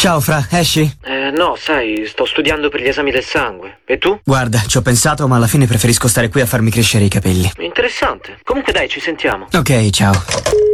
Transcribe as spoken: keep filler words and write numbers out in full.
Ciao Fra, esci? Eh, no, sai, sto studiando per gli esami del sangue. E tu? Guarda, ci ho pensato, ma alla fine preferisco stare qui a farmi crescere i capelli. Interessante. Comunque dai, ci sentiamo. Ok, ciao.